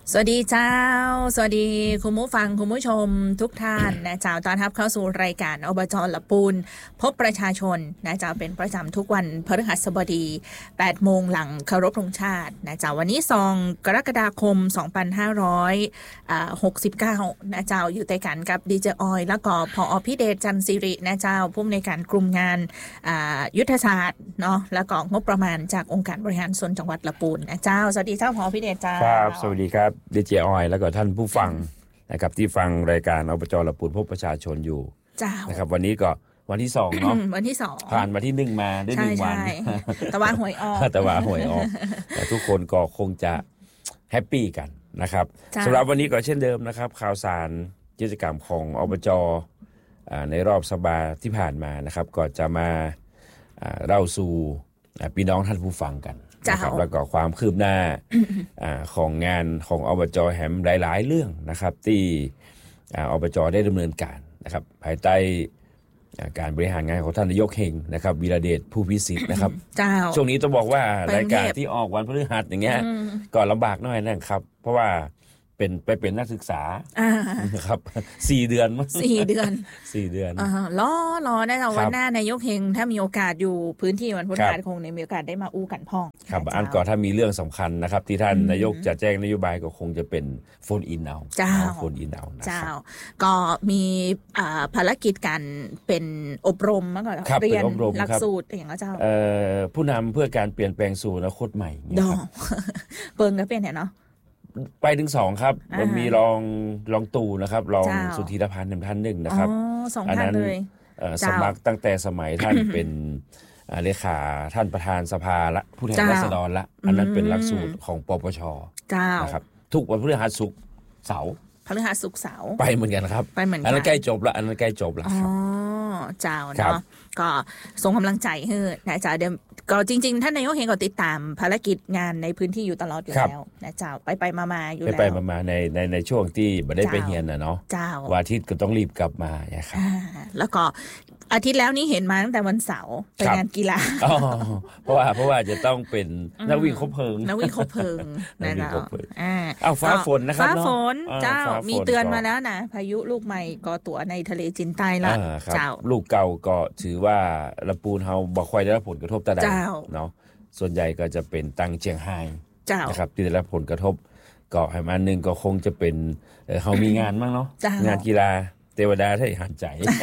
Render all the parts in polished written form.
สวัสดีเจ้าสวัสดีคุณผู้ฟังคุณผู้ชมทุกท่านนะเจ้าต้อนรับเข้าสู่รายการอบจ.ละปูนพบประชาชนนะเจ้าเป็นประจำทุกวันพฤหัสบดี8โมงหลังเคารพธงชาตินะเจ้าวันนี้2กรกฎาคม2569นะเจ้าอยู่ในกันกับดีเจออยแล้วก็ผอ.พิเดชจันทร์ศิรินะเจ้าผู้อำนวยการกลุ่มงานยุทธศาสตร์เนาะแล้วก็งบประมาณจากองค์การบริหารส่วนจังหวัดละปูนนะเจ้าสวัสดีเจ้าผอ.พิเดชเจ้าครับสวัสดีครับดีเจออยแล้วก็ท่านผู้ฟังนะครับที่ฟังรายการอบจ.ละปูนพบประชาชนอยู่นะครับวันนี้ก็วันที่2เนาะวันที่2 ผ่านมาที่1มาได้1วันตะวันหวยออกแต่ว่าหวยออกแต่ทุกคนก็คงจะแฮปปี้กันนะครับสำหรับวันนี้ก็เช่นเดิมนะครับข่าวสารกิจกรรมของอบจ.ในรอบสัปดาห์ที่ผ่านมานะครับก็จะมาเล่าสู่พี่น้องท่านผู้ฟังกันนะครับแล้วก็ความคืบหน้าของงานของอบจ.แหมหลายๆเรื่องนะครับที่อบจ.ได้ดำเนินการนะครับภายใต้การบริหารงานของท่านนายกเฮงนะครับวีระเดชผู้พิสิทธิ์นะครับช่วงนี้ต้องบอกว่ารายการที่ออกวันพฤหัสอย่างเงี้ยก็ลำบากหน่อยนะครับเพราะว่าเป็นนักศึกษาครับ4 เดือน 4 เดือน 4 เดือนรอได้เอาวันหน้านายกเฮงถ้ามีโอกาสอยู่พื้นที่วันพฤหัสคงมีโอกาสได้มาอู้กันพ่องครับอันก่อนถ้ามีเรื่องสำคัญนะครับที่ท่านนายกจะแจ้งนโยบายก็คงจะเป็นโฟนอินเอาโฟนอินเอานะครับก็มีภารกิจการเป็นอบรมมาก่อนเรียนหลักสูตรอย่างเจ้าผู้นำเพื่อการเปลี่ยนแปลงสู่อนาคตใหม่เปิงก็เป็นเนาะไปถึง2ครับมันมีรองตู่นะครับรองสุธีรพันธ์ท่านหนึ่งนะครับอันนั้นสมัครตั้งแต่สมัยท่านเป็นเลขาท่านประธานสภาละผู้แทนราษฎรละอันนั้นเป็นหลักสูตรของปปช.นะครับทุกวันพฤหัสศุกร์เสาร์พฤหัสศุกร์เสาร์ไปเหมือนกันครับไปเหมือนกันอันนั้นใกล้จบละครับเจ้าเนาะก็ส่งกำลังใจให้นะจ๊ะเดี๋ยวก็จริงๆท่านนายกเฮงก็ติดตามภารกิจงานในพื้นที่อยู่ตลอดอยู่แล้วนะเจ้าไปมาอยู่แล้วไปมาในช่วงที่บ่ได้ไปเรียนนะเนาะวันอาทิตย์ก็ต้องรีบกลับมาครับแล้วก็อาทิตย์แล้วนี้เห็นมาตั้งแต่วันเสาร์ไปงานกีฬาเพราะว่าจะต้องเป็นนักวิ่งคบเพลิงนะเจ้าเอาฟ้าฝนนะครับฟ้าฝนเจ้ามีเตือนมาแล้วนะพายุลูกใหม่ก่อตัวในทะเลจีนใต้ละเจ้าลูกเก่าก็ถือว่าละปูนเฮาบ่ค่อยได้รับผลกระทบแต่ใดเนาะส่วนใหญ่ก็จะเป็นตังเจียงไฮ้นะครับที่ได้รับผลกระทบก็ให้มานึงก็คงจะเป็นเฮามีงานมั้งเนาะงานกีฬาเทวดาให้หันใจ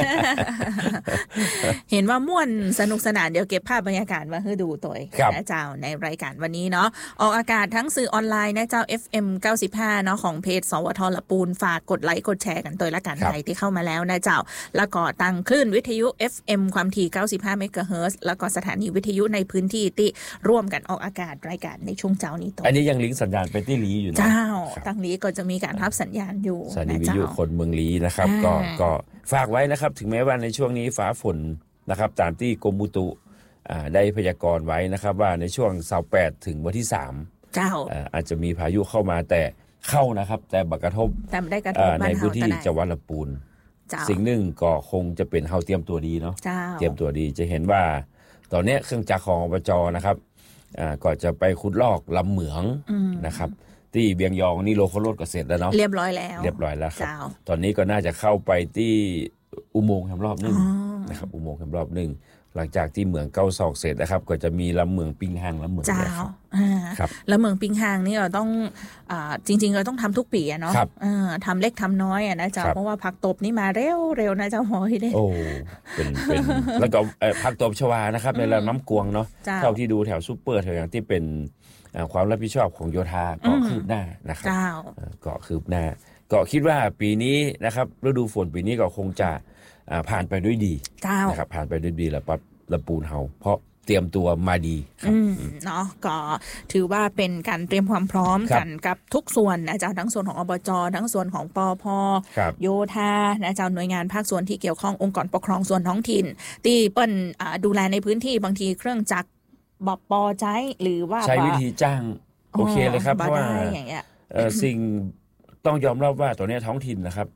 เห็นว่าม่วนสนุกสนานเดี๋ยวเก็บภาพบรรยากาศมาให้ดูตัวนะเจ้าในรายการวันนี้เนาะออกอากาศทั้งสื่อออนไลน์นะเจ้า FM 95เนาะของเพจสวท.ละปูนฝากกดไลค์กดแชร์กันตัวละกันใครที่เข้ามาแล้วนะเจ้าแล้วก็ตั้งคลื่นวิทยุ FM ความถี่95เมกะเฮิรตซ์แล้วก็สถานีวิทยุในพื้นที่ที่ร่วมกันออกอากาศรายการในช่วงเช้านี้ตัวอันนี้ยังลิงก์สัญญาณไปที่ลีอยู่นะเจ้าตั้งลีก็จะมีการรับสัญญาณอยู่สถานีวิทยุคนเมืองลีนะครับก็ฝากไว้นะครับถึงแม้ว่าในช่วงนี้ฟ้าฝนนะครับตามที่กรมอุตุได้พยากรณ์ไว้นะครับว่าในช่วง28ถึงวันที่3อาจจะมีพายุเข้ามาแต่เข้านะครับแต่บักกระทบในพื้นที่จังหวัดลำพูนสิ่งหนึ่งก็คงจะเป็นเฮาเตรียมตัวดีเนาะเตรียมตัวดีจะเห็นว่าตอนนี้เครื่องจักรของอบจ.นะครับก็จะไปขุดลอกลำเหมืองนะครับที่เบียงยองนี่โลคอลดก็เสร็จแล้วเนาะเรียบร้อยแล้วครับตอนนี้ก็น่าจะเข้าไปที่อุโมงค์แห่งรอบนึงนะครับอุโมงค์แห่งรอบนึงหลังจากที่เหมืองเก้าศอกเสร็จนะครับก็จะมีลำเหมืองปิงฮังลำเหมืองครับลำเหมืองปิงฮังนี่เราต้องจริงๆเราต้องทำทุกปีเนาะทำเล็กทำน้อยนะเจ้าเพราะว่าผักตบนี่มาเร็วนะเจ้าหอยได้โอ้เป็นแล้วก็ผักตบชวานะครับในลำน้ำกวงเนาะเท่าที่ดูแถวซุปเปอร์แถวอย่างที่เป็นความรับผิดชอบของโยธาก็คืบหน้านะครับก็คืบหน้าก็คิดว่าปีนี้นะครับฤดูฝนปีนี้ก็คงจะผ่านไปด้วยดีนะครับผ่านไปด้วยดีแล้วปั๊บละปูนเฮาเพราะเตรียมตัวมาดีเนาะก็ถือว่าเป็นการเตรียมความพร้อมกันกับทุกส่วนนะเจ้าทั้งส่วนของอบจ.ทั้งส่วนของปภ.โยธานะเจ้าหน่วยงานภาคส่วนที่เกี่ยวข้ององค์กรปกครองส่วนท้องถิ่นที่เปิ้นดูแลในพื้นที่บางทีเครื่องจักรบป.ใช้หรือว่าใช้วิธีจ้างโอเคเลยครับเพราะว่าสิ่งต้องยอมรับว่าตัวนี้ท้องถิ่นนะครับ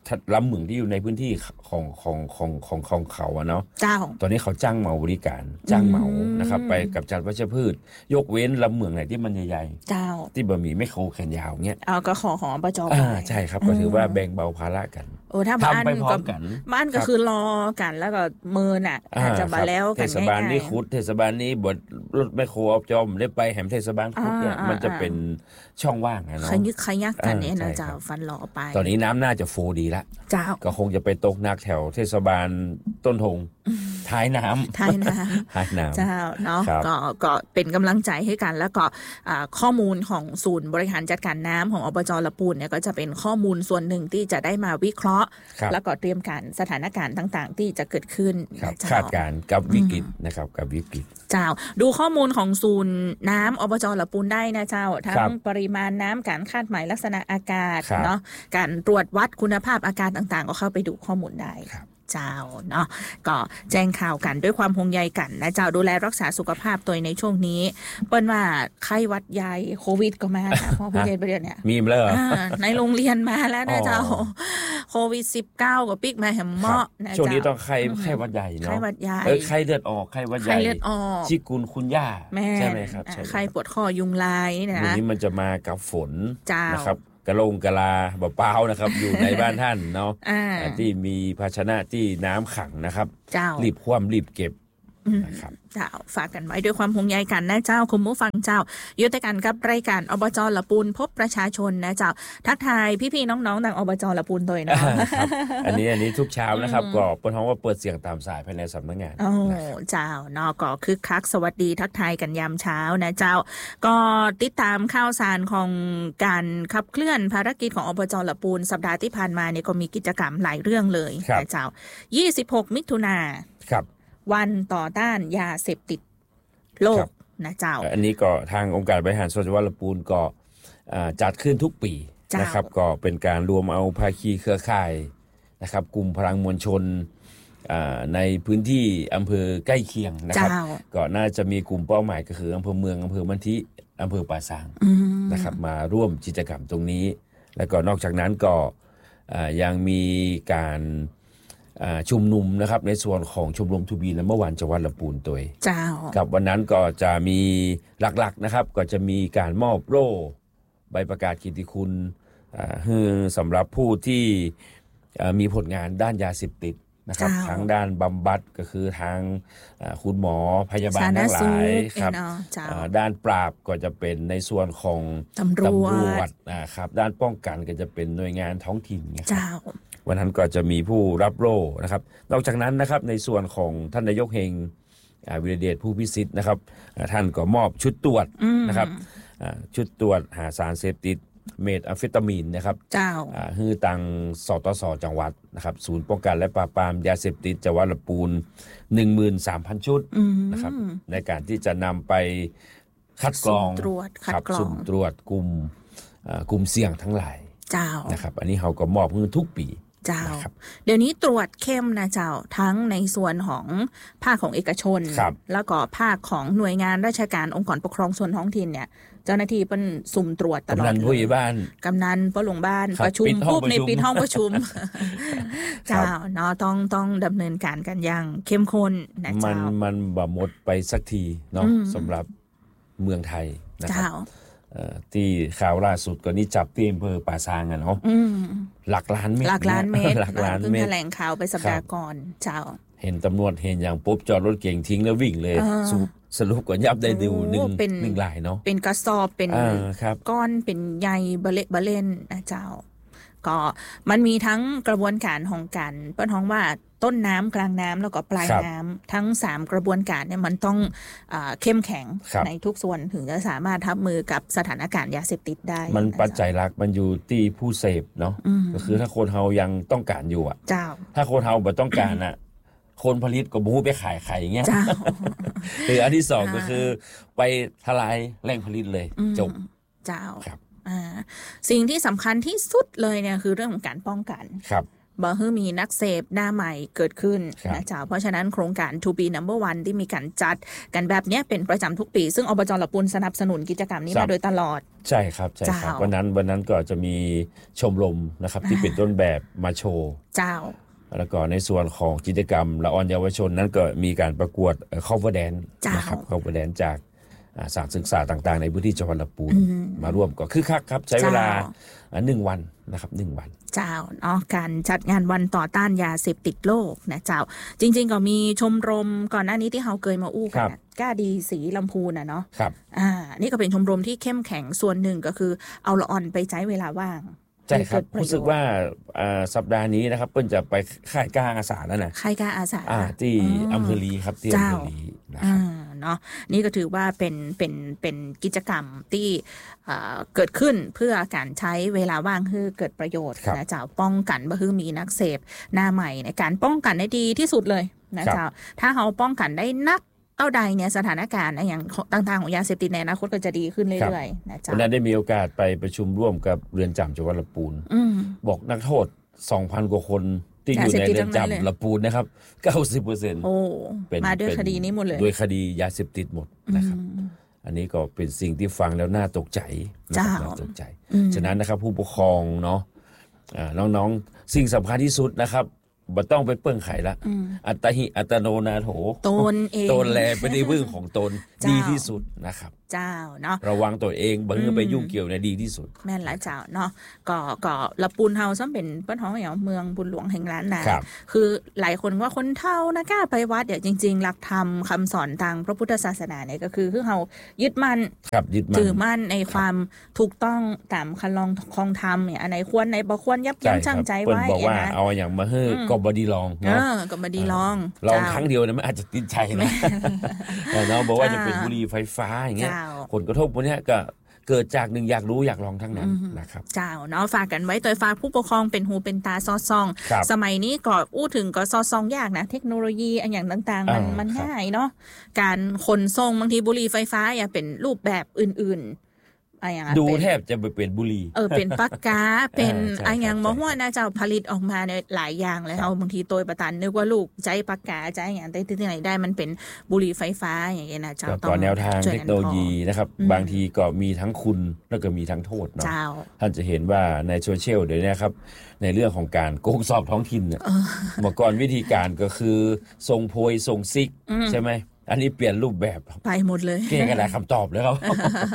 ลำเหมืองที่อยู่ในพื้นที่ของเขาอะเนาะเจ้าตอนนี้เขาจ้างเหมาบริการจ้างเหมานะครับไปกับจัดวัชพืชยกเว้นลำเหมืองไหนที่มันใหญ่ๆเจ้าที่บะหมี่ไม่โคแขนยาวเงี้ยก็ขอของอบจ. ใช่ครับก็ถือว่าแบ่งเบาภาระกันถ้าบ้านก็คือรอกันแล้วก็เมินอาจจะมาแล้วกันเทศบาลนี่ขุดเทศบาลนี้บดรถไมโครอบจอมได้ไปแหมเทศบาลขุดเนี่ยมันจะเป็นช่องว่างนะเนาะขยักกันเนี่ยนะเจ้าฟันหล่อไปตอนนี้น้ำน่าจะโฟดีละเจ้าก็คงจะไปตกหนักแถวเทศบาลต้นธงท้ายน้ำเจ้าเนาะก็เป็นกำลังใจให้กันแล้วก็ข้อมูลของศูนย์บริหารจัดการน้ำของอบจ.ละปูนเนี่ยก็จะเป็นข้อมูลส่วนหนึ่งที่จะได้มาวิเคราะห์แล้วก็เตรียมการสถานการณ์ต่างๆที่จะเกิดขึ้นคาดการณ์กับวิกฤตนะครับกับวิกฤตเจ้าดูข้อมูลของศูนย์น้ำอบจ.ละปูนได้นะเจ้าทั้งปริมาณน้ำการคาดหมายลักษณะอากาศเนาะการตรวจวัดคุณภาพอากาศต่างๆก็เข้าไปดูข้อมูลได้เจ้าเนาะก็แจ้งข่าวกันด้วยความห่วงใยกันนะเจ้าดูแลรักษาสุขภาพตัวในช่วงนี้เปิ้นว่าไข้หวัดใหญ่โควิดก็มาค่ะพ่อผู้ใหญ่ประเดี๋ยวเนี่ยมีเลยในโรงเรียนมาแล้วนะเจ้าโควิด19ก็ปิกมาแหมเหมาะนะเจ้าช่วงนี้ต้องไข้หวัดใหญ่เนาะไข้หวัดใหญ่ไข้เลือดออกไข้หวัดใหญ่ชิกุนคุณย่าใช่ไหมครับไข้ปวดคอยุงลายนะวันนี้มันจะมากับฝนนะครับกะลงกะลาบ่เปล่านะครับอยู่ในบ้านท่านเนาะที่มีภาชนะที่น้ำขังนะครับรีบคว่ำรีบเก็บนะครับเจ้าฝากกันไว้ด้วยความห่วงใยกันนะเจ้าคุณผู้ฟังเจ้าอยู่ด้วยกันกับรายการอบจ.ละปูนพบประชาชนนะเจ้าทักทายพี่ๆน้องๆทางอบจ.ละปูนโดยนะอันนี้ทุกเช้านะครับก็เปิดห้องว่าเปิดเสียงตามสายภายในสำนักงานเจ้าเนาะก็คึกคักสวัสดีทักทายกันยามเช้านะเจ้าก็ติดตามข่าวสารของการขับเคลื่อนภารกิจของอบจ.ละปูนสัปดาห์ที่ผ่านมาเนี่ยก็มีกิจกรรมหลายเรื่องเลยนะเจ้า26 มิถุนายนวันต่อต้านยาเสพติดโลกนะเจ้าอันนี้ก็ทางองค์การบริหารส่วนจังหวัดละปูนก็จัดขึ้นทุกปีนะครับก็เป็นการรวมเอาภาคีเครือข่ายนะครับกลุ่มพลังมวลชนในพื้นที่อำเภอใกล้เคียงนะครับก็น่าจะมีกลุ่มเป้าหมายก็คืออำเภอเมืองอำเภอมันทิอำเภอป่าซางนะครับมาร่วมกิจกรรมตรงนี้แล้วก็นอกจากนั้นก็ยังมีการชุมนุมนะครับในส่วนของชมรมทูบีและเมื่อวานจังหวัดลำพูนตัวกับวันนั้นก็จะมีหลักๆนะครับก็จะมีการมอบโล่ใบประกาศเกียรติคุณสำหรับผู้ที่มีผลงานด้านยาเสพติดนะครับทั้งด้านบำบัดก็คือทางคุณหมอพยาบาลทั้งหลายครับด้านปราบก็จะเป็นในส่วนของตำรวจนะครับด้านป้องกันก็จะเป็นหน่วยงานท้องถิ่นนะครับวันนั้นก็จะมีผู้รับโล่นะครับนอกจากนั้นนะครับในส่วนของท่านนายกเฮงวิรเดชผู้พิสิทธิ์นะครับท่านก็มอบชุดตรวจนะครับชุดตรวจหาสารเสพติดเมทแอมเฟตามีนนะครับฮือตังสตส.จังหวัดนะครับศูนย์ป้องกันและปราบปรามยาเสพติดจังหวัดลำพูน 13,000 ชุดนะครับในการที่จะนำไปคัดกรองสุ่มตรวจกลุ่มเสี่ยงทั้งหลายนะครับอันนี้เขาก็มอบให้ทุกปีเจ้าเดี๋ยวนี้ตรวจเข้มนะเจ้าทั้งในส่วนของภาคของเอกชนแล้วก็ภาคของหน่วยงานราชการองค์กรปกครองส่วนท้องถิ่นเนี่ยเจ้าหน้าที่เป็นสุ่มตรวจตลอดกำนันผู้ใหญ่บ้านกำนันผู้หลวงบ้านประชุมปุ๊บในปิดห้องประชุมเจ้าเนาะต้องดำเนินการกันอย่างเข้มข้นนะเจ้ามันบ่หมดไปสักทีเนาะสำหรับเมืองไทยนะครับที่ข่าวล่าสุดก็นี่จับที่อำเภอป่าซางเนาะหลักล้านเมตรเพิ่งแถลงข่าวไปสัปดาห์ก่อนเจ้าเห็นตำรวจเห็นอย่างปุ๊บจอดรถเก่งทิ้งแล้ววิ่งเลยสรุปก็ยับได้ดูหนึ่งลายเนาะเป็นกระสอบเป็นก้อนเป็นใยเบเล่นนะเจ้าก็มันมีทั้งกระบวนการของการเปิ้นฮ้องว่าต้นน้ำกลางน้ำแล้วก็ปลายน้ำทั้ง3กระบวนการเนี่ยมันต้องเข้มแข็งในทุกส่วนถึงจะสามารถรับมือกับสถานการณ์ยาเสพติดได้มันปัจจัยหลักมันอยู่ที่ผู้เสพเนาะก็คือถ้าคนเฮายังต้องการอยู่อ่ะถ้าคนเฮาบ่ต้องการอ่ะคนผลิตก็บ่ฮู้ไปขายใครอย่างเงี้ยหรืออันที่2ก็คือไปทลายแหล่งผลิตเลยจบเจ้าสิ่งที่สำคัญที่สุดเลยเนี่ยคือเรื่องของการป้องกันบ่ฮื้อมีนักเสพหน้าใหม่เกิดขึ้นนะเจ้าเพราะฉะนั้นโครงการ To be number one ที่มีการจัดกันแบบนี้เป็นประจำทุกปีซึ่งอบจ.ละปูนสนับสนุนกิจกรรมนี้มาโดยตลอดใช่ครับใช่ครับวันนั้นก็จะมีชมรมนะครับที่เป็นต้นแบบมาโชว์เจ้าแล้วก็ในส่วนของกิจกรรมละอ่อนเยาวชนนั้นก็มีการประกวดcover dance นะครับcover dance จากสถานศึกษาต่างๆในพื้นที่จังหวัดลำพูนมาร่วมก็คึกคักครับใช้เวลา1 วันนะครับ1 วันเจ้าเนาะการจัดงานวันต่อต้านยาเสพติดโลกนะเจ้าจริงๆก็มีชมรมก่อนหน้านี้ที่เราเคยมาอู้กันกล้าดีสีลำพูนเนาะครับนี่ก็เป็นชมรมที่เข้มแข็งส่วนหนึ่งก็คือเอาละอ่อนไปใช้เวลาว่างใช่ครับรู้สึกว่าสัปดาห์นี้นะครับเพิ่นจะไปค่ายกล้าอาสาแล้วนะค่ายกล้าอาสาที่อำเภอลีครับที่อำเภอลีนะครับเนาะนี่ก็ถือว่าเป็นกิจกรรมที่เกิดขึ้นเพื่อการใช้เวลาว่างให้เกิดประโยชน์นะเจ้าป้องกันบ่คือมีนักเสพหน้าใหม่ในการป้องกันได้ดีที่สุดเลยนะเจ้าถ้าเขาป้องกันได้นักเอาใดเนี่ยสถานการณ์อย่างต่างๆของยาเสพติดในอนาคตก็จะดีขึ้นเรื่อยๆนะจ๊ะวันนั้นได้มีโอกาสไปประชุมร่วมกับเรือนจำจังหวัดลำพูนบอกนักโทษ 2,000 กว่าคนที่อยู่ในเรือนจำลำพูนนะครับ 90% โอ้มาด้วยคดีนี้หมดเลยด้วยคดียาเสพติดหมดนะครับอันนี้ก็เป็นสิ่งที่ฟังแล้วน่าตกใจนะครับน่าตกใจฉะนั้นนะครับผู้ปกครองเนาะน้องๆสิ่งสำคัญที่สุดนะครับบ่ต้องไปเปิ้งไข่ละอัตหิอัตโนนาโถตนเองตนแลเป็นที่พึ่งของตนดีที่สุดนะครับเจ้าเนาะระวังตัวเองบ่ให้ไปยุ่งเกี่ยวในดีที่สุดแม่นหลายเจ้าเนาะก็ละปูนเฮาซ้ำเป็นเปิ้นฮ้องอย่างเมืองบุญหลวงแห่งล้านนาคือหลายคนว่าคนเฒ่านะกล้าไปวัดเดี๋ยวจริงๆหลักธรรมคำสอนทางพระพุทธศาสนาเนี่ยก็คือเฮายึดมั่นถือมั่นในความถูกต้องตามคันลองคองธรรมเนี่ยอันไหนควรไหนบ่ควรยับยั้งชั่งใจไว้บอกว่าเอาอย่างมาให้ก็บ่ดีลองเนาะก็บ่ดีลองครั้งเดียวเนี่ยมันอาจจะติดใจนะเนาะบอกว่าจะเป็นบุหรี่ไฟฟ้าอย่างเงี้ยผลกระทบพวกนี้ก็เกิดจากหนึ่งอยากรู้อยากลองทั้งนั้นนะครับเจ้าเนาะฝากกันไว้ตัวฝากผู้ปกครองเป็นหูเป็นตาซอซองสมัยนี้ก็อู้ถึงก็ซอซองยากนะเทคโนโลยีอันอย่างต่างๆมันง่ายเนาะการขนส่งบางทีบุหรี่ไฟฟ้าอย่าเป็นรูปแบบอื่นๆดูแทบจะไปเป็นบุหรี่เป็นปากกาเป็นอย่างมะม่วงนะเจ้าผลิตออกมาในหลายอย่างเลยเอาบางทีโดยประตันนึกว่าลูกใจปากกาใจอย่างแต่ที่ไหนได้มันเป็นบุหรี่ไฟฟ้าอย่างเงี้ยนะเจ้าต้องแนวทางเทคโนโลยีนะครับบางทีก็มีทั้งคุณแล้วก็มีทั้งโทษเนาะท่านจะเห็นว่าในโซเชียลเดี๋ยวนี้ครับในเรื่องของการโกงสอบท้องถิ่นเนี่ยเมื่อก่อนวิธีการก็คือส่งโพยส่งซิกใช่ไหมอันนี้เปลี่ยนรูปแบบไปหมดเลยเก่งกันหลายคำตอบเลยครับ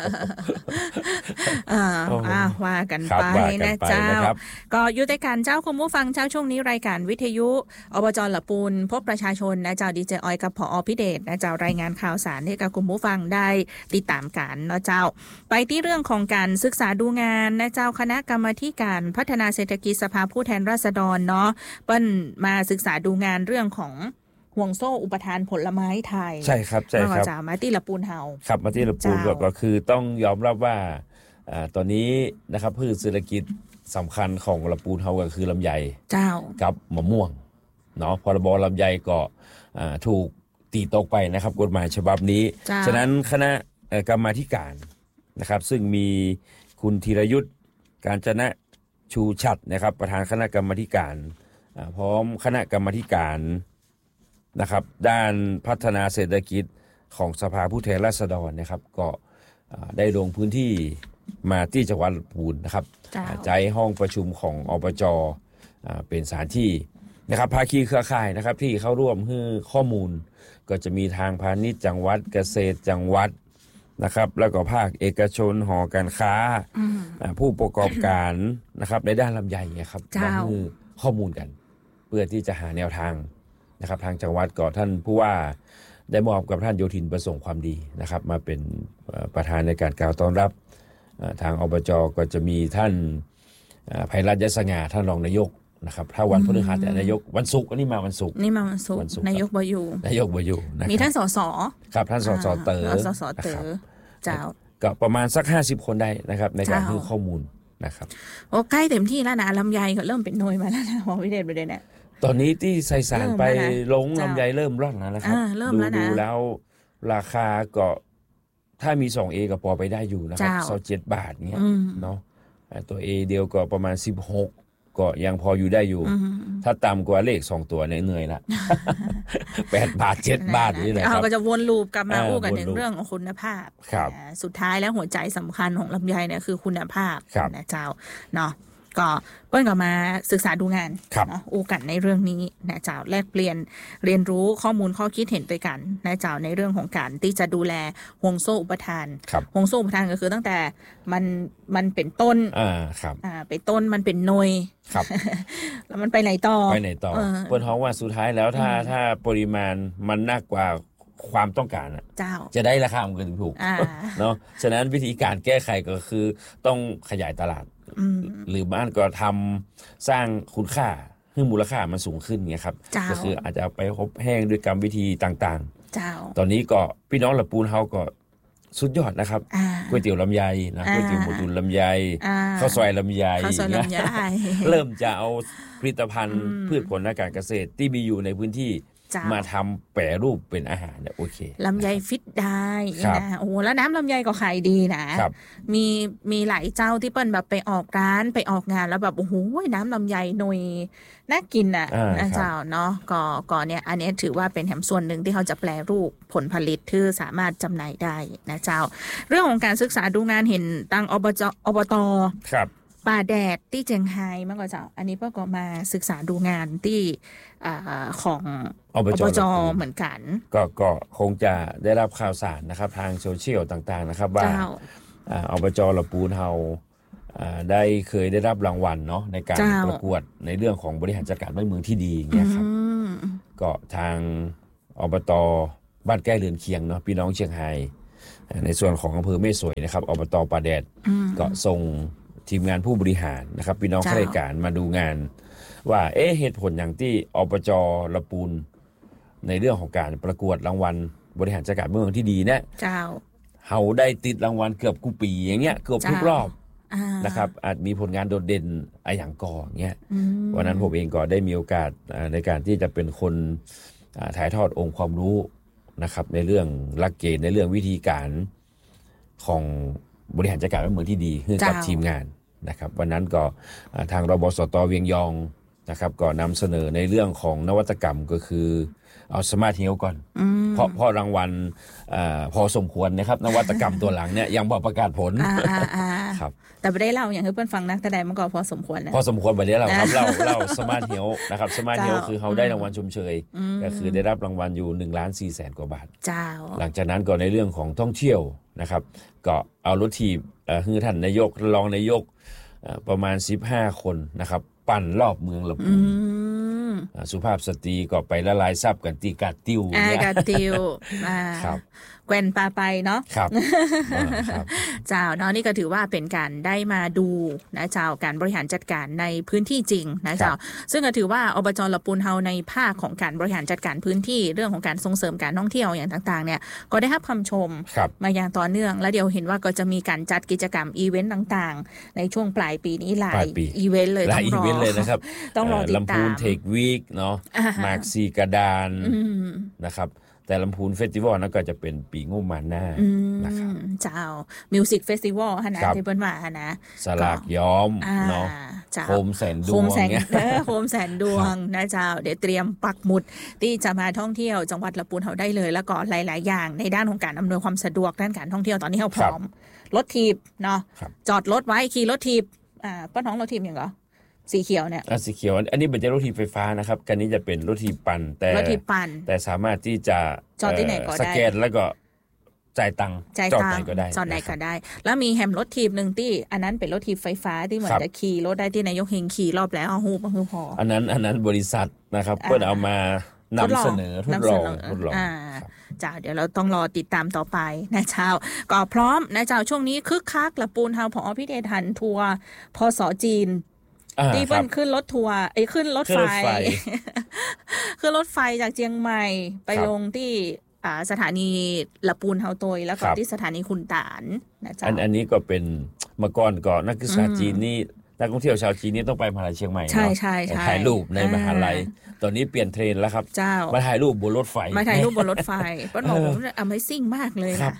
ว่ากันไปนะเจ้าก็อยู่ในการเจ้าคุณผู้ฟังเจ้าช่วงนี้รายการวิทยุอบจ.ละปูนพบประชาชนนะเจ้าดีเจออยกับผอ.พิเดชนะเจ้ารายงานข่าวสารให้กับคุณผู้ฟังได้ติดตามกันนะเจ้าไปที่เรื่องของการศึกษาดูงานนะเจ้าคณะกรรมาธิการพัฒนาเศรษฐกิจสภาผู้แทนราษฎรเนาะเปิ้นมาศึกษาดูงานเรื่องของห่วงโซ่อุปทานผลไม้ไทยใช่ครับใช่ครับมาที่ละปูนเฮาครับมาที่ละปูนก็คือต้องยอมรับว่าตอนนี้นะครับพืชเศรษฐกิจสำคัญของละปูนเฮาก็คือลำไยกับมะม่วงเนาะพรบลำไยก็ถูกตีตกไปนะครับกฎหมายฉบับนี้ฉะนั้นคณะกรรมาธิการนะครับซึ่งมีคุณธีรยุทธการจนะชูชัดนะครับประธานคณะกรรมาธิการพร้อมคณะกรรมาธิการนะครับด้านพัฒนาเศรษฐกิจของสภาผู้แทนราษฎรนะครับก็ได้ลงพื้นที่มาที่จังหวัดลำพูนนะครับใช้ห้องประชุมของอบจ.เป็นสถานที่นะครับภาคีเครือข่ายนะครับที่เข้าร่วมให้ข้อมูลก็จะมีทางพาณิชย์จังหวัดเกษตรจังหวัดนะครับแล้วก็ภาคเอกชนหอการค้าผู้ประกอบการนะครับในด้านลำไยครับมาให้ข้อมูลกันเพื่อที่จะหาแนวทางนะครับทางจังหวัดก็ท่านผู้ว่าได้มอบกับท่านโยธินประสงค์ความดีนะครับมาเป็นประธานในการกล่าวต้อนรับทางอบจ.ก็จะมีท่านไพรัตน์ ยศง่าท่านรองนายกนะครับถ้าวันพฤหัสนายกวันศุกร์นี่มาวันศุกร์นายกบ่อยู่มีท่านสสครับท่านสสเต๋อเจ้าก็ประมาณสัก50คนได้นะครับในการให้ข้อมูลนะครับโอ้ใกล้เต็มที่แล้วนะลำไยก็เริ่มเป็นหน่วยมาแล้วนะหมอวิเดชประเด็นเนี่ยตอนนี้ที่ใส่สารไปลงลำไยเริ่มร่อนแล้วครับดูแล้วราคาก็ถ้ามี 2A ก็พอไปได้อยู่นะครับ27 บาทเงี้ยเนาะตัว A เดียวก็ประมาณ16 ก็ยังพออยู่ได้อยู่ถ้าต่ำกว่าเลข2ตัวเนี่ยเหนื่อยละ8 บาท 7 บาทนี่แหละครับเราก็จะวนลูปกลับมาอู้กันถึงเรื่องของคุณภาพสุดท้ายแล้วหัวใจสำคัญของลำไยเนี่ยคือคุณภาพนะเจ้าเนาะก็เปิ้ลก็มาศึกษาดูงานเนาะอู้กันในเรื่องนี้นะเจ้าแลกเปลี่ยนเรียนรู้ข้อมูลข้อคิดเห็นไปกันนะเจ้าในเรื่องของการที่จะดูแลห่วงโซ่อุปทานห่วงโซ่อุปทานก็คือตั้งแต่มันเป็นต้นเป็นต้นมันเป็นหน่วยแล้วมันไปไหนต่อเปิ้ลท้องว่าสุดท้ายแล้วถ้าปริมาณมันมากกว่าความต้องการจะได้ราคามันก็ถึงถูกเนาะฉะนั้นวิธีการแก้ไขก็คือต้องขยายตลาดหรือบ้านก็ทำสร้างคุณค่าให้มูลค่ามันสูงขึ้นเงี้ยครับก็คืออาจจะไปอบแห้งด้วยกรรมวิธีต่างๆตอนนี้ก็พี่น้องละปูนเฮาก็สุดยอดนะครับก๋วยเตี๋ยวลำไยนะก๋วยเตี๋ยวหมูตุ๋นลำไยข้าวซอยลำไยเริ่มจะเอาผลิตภัณฑ์พืชผลทางการเกษตรที่มีอยู่ในพื้นที่มาทำแปรรูปเป็นอาหารเนี่ยโอเคลำไยฟิตได้นะโอ้แล้วน้ำลำไยก็ขายดีนะมีหลายเจ้าที่เปิ้ลแบบไปออกร้านไปออกงานแล้วแบบโอ้โหน้ำลำไยหน่อยน่ากินนะเจ้าเนาะก็เนี่ยอันนี้ถือว่าเป็นแถมส่วนหนึ่งที่เขาจะแปรรูปผลผลิตที่สามารถจำหน่ายได้นะเจ้าเรื่องของการศึกษาดูงานเห็นตั้งอบต.ป่าแดดที่เจียงไฮ้เมื่อก่อนเจ้าอันนี้ก็มาศึกษาดูงานที่ของอบจ.เหมือนกันก็คงจะได้รับข่าวสารนะครับทางโซเชียลต่างๆนะครับว่าอบจ.ละปูนเฮาเคยได้รับรางวัลเนาะในการประกวดในเรื่องของบริหารจัดการบ้านเมืองที่ดีเงี้ยครับก็ทางอบต.บ้านใกล้เรือนเคียงเนาะพี่น้องเชียงไฮ้ในส่วนของอำเภอแม่สวยนะครับอบต.ป่าแดดก็ส่งทีมงานผู้บริหารนะครับพี่น้องข้าราชการมาดูงานว่าเหตุผลอย่างที่อบจ.ละปูนในเรื่องของการประกวดรางวัลบริหารจัดการเมืองที่ดีเนี่ยเฮาได้ติดรางวัลเกือบกูปีอย่างเงี้ยเกือบทุกรอบนะครับอาจมีผลงานโดดเด่นอย่างก่อเงี้ยวันนั้นผมเองก็ได้มีโอกาสในการที่จะเป็นคนถ่ายทอดองค์ความรู้นะครับในเรื่องหลักเกณฑ์ในเรื่องวิธีการของบริหารจัดการบ้านเมืองที่ดีให้กับทีมงานนะครับวันนั้นก็ทางรบสต.เวียงยองนะครับก็นำเสนอในเรื่องของนวัตกรรมก็คือเอาสมาร์ทเฮลท์ก่อนเพราะรางวัลพอสมควรนะครับนวัตกรรมตัวหลังเนี่ยยังบอกประกาศผลครับแต่ไม่ได้เล่าอย่างที่เพื่อนฟังนักแสดงมันก็พอสมควรนะพอสมควรไปได้เราครับเล่าสมาร์ทเฮลท์นะครับสมาร์ทเฮลท์คือเขาได้รางวัลชมเชยก็คือได้รับรางวัลอยู่1,400,000 กว่าบาทหลังจากนั้นก็ในเรื่องของท่องเที่ยวนะครับก็เอารถถีบคือท่านนายกรองนายกประมาณ15 คนนะครับปั่นรอบเมืองละปูนสุภาพสตรีก็ไปละลายซับกันตีกาติวกาติวครับแกว่นปลาไปเนาะครับเจ้าเนาะนี่ก็ถือว่าเป็นการได้มาดูนะเจ้าการบริหารจัดการในพื้นที่จริงนะเจ้าซึ่งก็ถือว่าอบจ.ละปูนเฮาในภาคของการบริหารจัดการพื้นที่เรื่องของการส่งเสริมการท่องเที่ยวอย่างต่างๆเนี่ยก็ได้รับคำชมมาอย่างต่อเนื่องและเดี๋ยวเห็นว่าก็จะมีการจัดกิจกรรมอีเวนต์ต่างๆในช่วงปลายปีนี้หลายอีเวนต์เลยต้องรออีเวนต์เลยนะครับต้องรอติดตามลำพูนเทควีคเนาะมาร์กซีกระดานนะครับแต่ลำพูนเฟสติวัลนั้นก็จะเป็นปีงบมาหน้านะครับเจ้ามิวสิกเฟสติวัลฮะนะที่เปิ้นว่าฮะนะสลากย้อมเนาะโคมแสนดวงโคมแสนดวงนะเจ้าเดี๋ยวเตรียมปักหมุดที่จะมาท่องเที่ยวจังหวัดละปูนเฮาได้เลยแล้วก็หลายๆอย่างในด้านของการอำนวยความสะดวกด้านการท่องเที่ยวตอนนี้เฮาพร้อมรถถีบเนาะจอดรถไว้ขี่รถถีบป้าท้องรถถีบอย่างเหรอสีเขียวเนี่ยสีเขียวอันนี้เป็นรถถีบไฟฟ้านะครับกันนี้จะเป็นรถถีบปั่นแต่สามารถที่จะจอดที่ไหนก็ได้สแกนแล้วก็จ่ายตังค์จอดไหนก็ได้แล้วมีแฮมรถถีบนึงที่อันนั้นเป็นรถถีบไฟฟ้าที่เหมือนจะขี่รถได้ที่นายกเฮงขี่รอบแล้วฮู้บ่คือพออันนั้นบริษัทนะครับเพิ่นเอามานำเสนอทดลองจ้าเดี๋ยวเราต้องรอติดตามต่อไปนะเจ้าก็พร้อมนะเจ้าช่วงนี้คึกคักละปูนเฮาผอ.พิเดชหันทัวร์พส.จีนที่เปิ้ลขึ้นรถทัวร์ขึ้นรถไฟขึ้นรถไฟจากเชียงใหม่ไปลงที่สถานีละปูนเฮาโตยแล้วก็ที่สถานีคุนตานนะจ๊ะอันนี้ก็เป็นเมื่อก่อนนักศึกษาจีนนี่นักท่องเที่ยวชาวจีนนี่ต้องไปมหาลัยเชียงใหม่ใช่ถ่ายรูปในมหาลัยตอนนี้เปลี่ยนเทรนด์แล้วครับมาถ่ายรูปบนรถไฟเปิ้ลบอกผมAmazing มากเลยนะ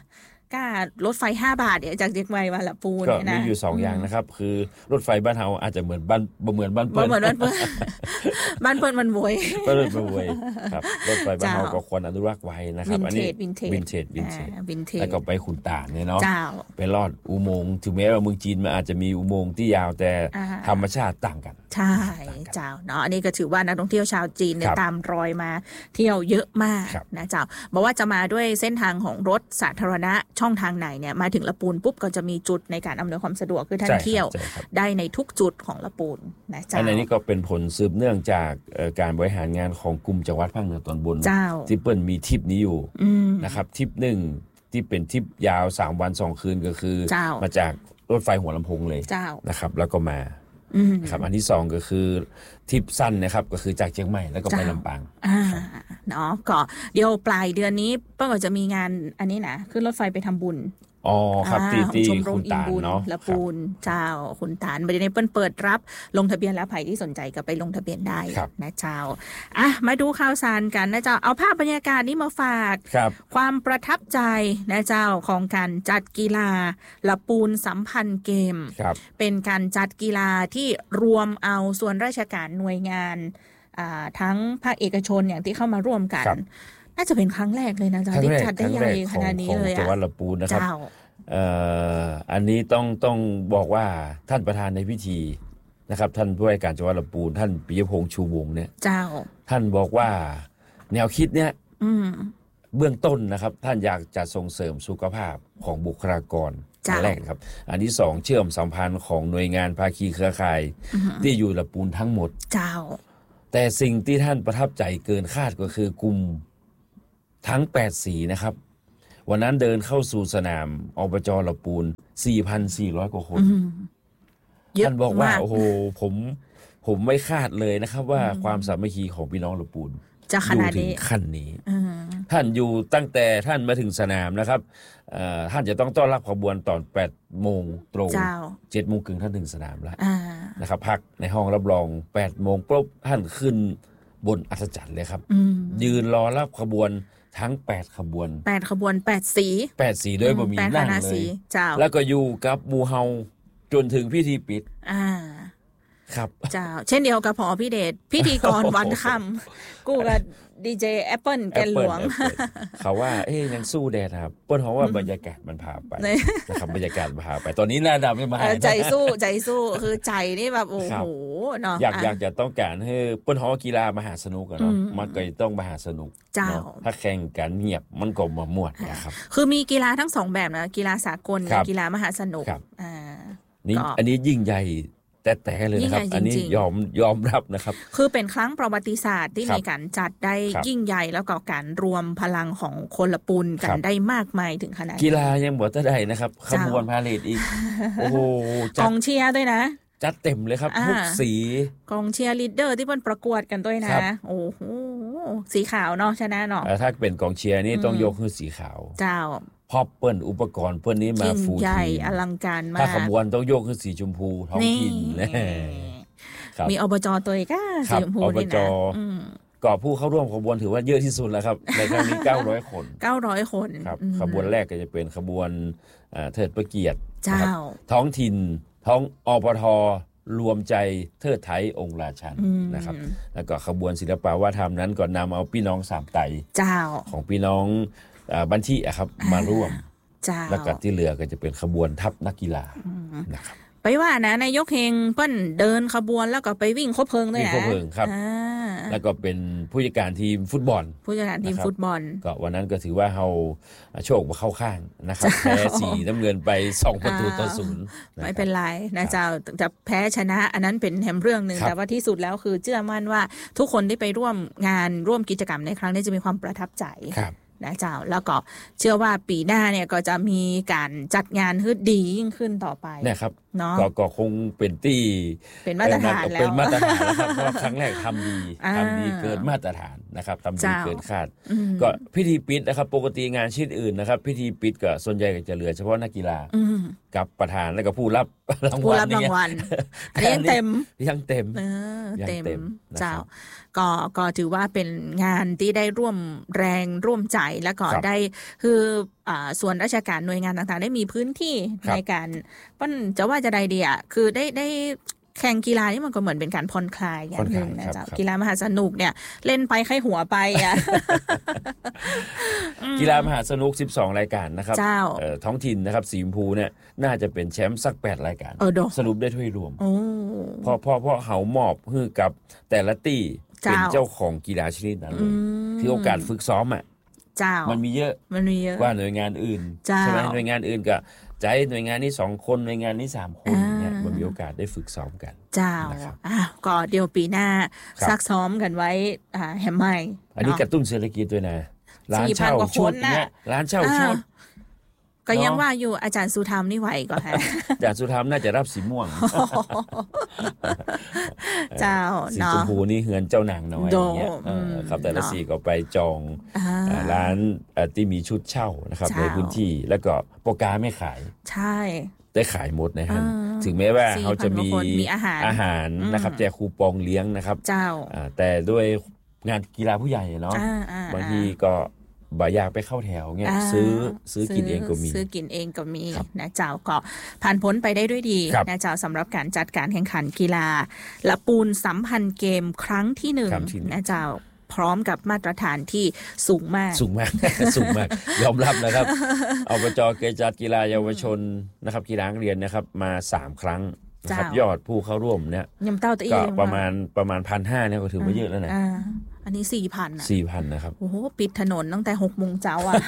ก้ารถไฟ5 บาทเนี่ยจากเชียงใหม่มาละปูนก็เนี่ยนะมีอยู่2อย่างนะครับคือรถไฟบ้านเฮาอาจจะเหมือนบ้านบ่เหมือนบ้านเปิ้ลเหมือนบ้านเปิ้ลบ้านเปิ้ลมันบวยก็เลยบ่วยครับรถไฟบ้านเฮาก็ควรอนุรักษ์ไว้นะครับอันนี้วินเทจแล้วก็ไปขุนตาลเนี่ยเนาะไปลอดอุโมงค์ถึงแม้ว่าเมืองจีนมันอาจจะมีอุโมงค์ที่ยาวแต่ธรรมชาติต่างกันใช่เจ้าเนาะอันนี้ก็ถือว่านักท่องเที่ยวชาวจีนเนี่ยตามรอยมาเที่ยวเยอะมากนะเจ้าบอกว่าจะมาด้วยเส้นทางของรถสาธารณะช่องทางไหนเนี่ยมาถึงละปูนปุ๊บก็จะมีจุดในการอำนวยความสะดวกคือท่านเที่ยวได้ในทุกจุดของละปูนนะเจ้าอันนี้ก็เป็นผลสืบเนื่องจากการบริหารงานของกลุ่มจังหวัดภาคเหนือตอนบนที่เปิ้ลมีทริปนี้อยู่นะครับทริปหนึ่งที่เป็นทริปยาว3 วัน 2 คืนก็คือมาจากรถไฟหัวลำโพงเลยนะครับแล้วก็มาครับอันที่2ก็คือทริปสั้นนะครับก็คือจากเชียงใหม่แล้วก็ไปลำปางเนาะก็เดี๋ยวปลายเดือนนี้เปิ้ลก็จะมีงานอันนี้นะขึ้นรถไฟไปทำบุญครับที่คุณตาลเนาะละปูนเจ้าคุณตาลบริเวณเปิ้ลเปิดรับลงทะเบียนแล้วใครที่สนใจก็ไปลงทะเบียนได้นะเจ้ามาดูข่าวสารกันนะเจ้าเอาภาพบรรยากาศนี้มาฝากความประทับใจนะเจ้าของการจัดกีฬาละปูนสัมพันธ์เกมเป็นการจัดกีฬาที่รวมเอาส่วนราชการหน่วยงานทั้งภาคเอกชนอย่างที่เข้ามาร่วมกันน่าจะเป็นครั้งแรกเลยนะจ๊ะที่จัดได้ใหญ่ขนาดนี้เลยจังหวัดลำพูนนะครับอันนี้ต้องบอกว่าท่านประธานในพิธีนะครับท่านผู้ว่าการจังหวัดลำพูนท่านปิยพงษ์ชูวงศ์เนี่ยท่านบอกว่าแนวคิดเนี่ยเบื้องต้นนะครับท่านอยากจะส่งเสริมสุขภาพของบุคลากรอันแรกครับอันที่2เชื่อมสัมพันธ์ของหน่วยงานภาคีเครือข่ายที่อยู่ลำพูนทั้งหมดแต่สิ่งที่ท่านประทับใจเกินคาดก็คือกลุ่มทั้ง8สีนะครับวันนั้นเดินเข้าสู่สนามอบจ.ลำพูน 4,400 กว่าคนท่านบอกว่าโอ้โหผมไม่คาดเลยนะครับว่าความสามัคคีของพี่น้องลำพูนจะขนาดนี้ขั้นนี้ท่านอยู่ตั้งแต่ท่านมาถึงสนามนะครับท่านจะต้องต้อนรับขบวนตอน 8 โมงตรง 7 โมงครึ่งท่านถึงสนามแล้วนะครับพักในห้องรับรอง 8 โมงปุ๊บท่านขึ้นบนอัศจรรย์เลยครับยืนรอรับขบวนทั้ง8 ขบวน 8 สีโดยบ่มีนั่งเลยแล้วก็อยู่กับหมู่เฮาจนถึงพิธีปิดครับเจ้าเช่นเดียวกับผอพี่เดชพิธีกรวันค่ำกูกับดีเจแอปเปิลแกนหลวงเขาว่ายังสู้แดดครับเปิ้ลเพราะว่าบรรยากาศมันพาไปนะครับบรรยากาศพาไปตอนนี้หน้าดำไม่มาใจสู้คือใจนี่แบบโอ้โหเนาะอยากจะต้องการให้เปิ้ลเพราะว่ากีฬามหาสนุกเนาะมันก็ต้องมหาสนุกถ้าแข่งกันเงียบมันก็มาม่วนนะครับคือมีกีฬาทั้ง2แบบนะกีฬาสากลกับกีฬามหาสนุกนี่อันนี้ยิ่งใหญ่แต่เลยนะครับอันนี้ยอมรับนะครับคือเป็นครั้งประวัติศาสตร์ที่มีการจัดได้ยิ่งใหญ่แล้วก็การรวมพลังของคนละปูนกันได้มากมายถึงขนาดกีฬายังบ่ได้นะครับขบวนพาเหรดอีกโอ้โหกองเชียร์ด้วยนะจัดเต็มเลยครับทุกสีกองเชียร์ลีดเดอร์ที่เพิ่นประกวดกันด้วยนะโอ้โหสีขาวเนาะชนะเนาะถ้าเป็นกองเชียร์นี่ต้องยกคือสีขาวเจ้าพอเปิ้ลอุปกรณ์เปิ้ลนี้มาฟูใหญ่อลังการมากถ้าขบวนต้องโยกคือสีชมพูท้องถิ่นมีอบจ.ตัวอีกสีชมพูนี่นะก็ผู้เข้าร่วมขบวนถือว่าเยอะที่สุดแล้วครับในครั้งนี้900 คนครับขบวนแรกก็จะเป็นขบวนเทิดพระเกียรติท้องถิ่นอปท.รวมใจเทิดไทยองค์ราชันนะครับแล้วก็ขบวนศิลปวัฒนธรรมนั้นก็นำเอาพี่น้องสามไตของพี่น้องบัญชีครับมาร่วมแล้วก็ที่เหลือก็จะเป็นขบวนทัพนักกีฬานะครับไปว่านะนายกเฮงเปิ้นเดินขบวนแล้วก็ไปวิ่งคบเพลิงด้วยนะวิ่งคบเพลิงครับแล้วก็เป็นผู้จัดการทีมฟุตบอลก็วันนั้นก็ถือว่าเราโชคมาเข้าข้างนะครับแพ้สีน้ำเงินไป2-0 ไม่เป็นไรนะเจ้าจะแพ้ชนะอันนั้นเป็นแฮมเรื่องนึงแต่ว่าที่สุดแล้วคือเชื่อมั่นว่าทุกคนที่ไปร่วมงานร่วมกิจกรรมในครั้งนี้จะมีความประทับใจนะเจ้าแล้วก็เชื่อว่าปีหน้าเนี่ยก็จะมีการจัดงานให้ดียิ่งขึ้นต่อไปนะครับก็คงเป็นมาตรฐานแล้วนะครับเพราะครั้งแรกทำดีเกินมาตรฐานนะครับทำดีเกินคาดก็พิธีปิดนะครับปกติงานชิ้นอื่นนะครับพิธีปิดก็ส่วนใหญ่ก็จะเหลือเฉพาะนักกีฬากับประธานและก็ผู้รับรางวัลอันนี้ยังเต็มเจ้าก็ถือว่าเป็นงานที่ได้ร่วมแรงร่วมใจแล้วก็ได้คือส่วนราชการหน่วยงานต่างๆได้มีพื้นที่ในการปั้นจะว่าจะใดดีอ่ะคือได้แข่งกีฬานี่มันก็เหมือนเป็นการผ่อนคลายอย่างหนึ่งนะจ๊ะกีฬามหาสนุกเนี่ยเล่นไปไข้หัวไปอ่ะกีฬามหาสนุก12รายการนะครับท้องถิ่นนะครับสีชมพูเนี่ยน่าจะเป็นแชมป์สัก8รายการสรุปได้ถ้วยรวมเพราะเฮามอบให้กับแต่ละตี้เป็นเจ้าของกีฬาชนิดนั้นเลยที่โอกาสฝึกซ้อมอ่ะมันมีเยอะกว่าหน่วยงานอื่นใช่ไหมหน่วยงานอื่นก็ใจหน่วยงานนี้2คนหน่วยงานนี้3คนเนี่ยมันมีโอกาสได้ฝึกซ้อมกันนะครับก็เดี๋ยวปีหน้าซักซ้อมกันไว้แฮมไมอันนี้กระตุ้นเศรษฐกิจด้วยนะร้านเช่าชุดเนี่ยร้านเช่าชุดก็ยังว่าอยู่อาจารย์สุธรรมนี่ไหวก่อนฮะอาจารย์สุธรรมน่าจะรับสีม่วงเจ้าสีชมพูนี่เฮือนเจ้านางน้อยอย่างเงี้ยครับแต่ละสีก็ไปจองร้านที่มีชุดเช่านะครับในพื้นที่แล้วก็โปรแกรมไม่ขายใช่ได้ขายหมดนะฮะถึงแม้ว่าเขาจะมีอาหารนะครับแจกคูปองเลี้ยงนะครับเจ้าแต่ด้วยงานกีฬาผู้ใหญ่เนาะบางทีก็บ่อยากไปเข้าแถวเงี้ยซื้อกินเองก็มีซื้อกินเองก็มีนะเจ้าก็ผ่านพ้นไปได้ด้วยดีนะเจ้าสำหรับการจัดการแข่งขันกีฬาละปูนสัมพันธ์เกมครั้งที่1นะเจ้าพร้อมกับมาตรฐานที่สูงมากสูงมาก ยอมรับนะครับอบจ.เคยจัดกีฬาเยาวชนนะครับกีฬานักเรียนนะครับมา3ครั้งนะครับยอดผู้เข้าร่วมเนี่ยก็ประมาณ 1,500 เนี่ยก็ถือว่าเยอะแล้วนะอันนี้ 4,000 นะ 4,000 นะครับโอ้โหปิดถนนตั้งแต่ 6 โมงเช้าอ่ะ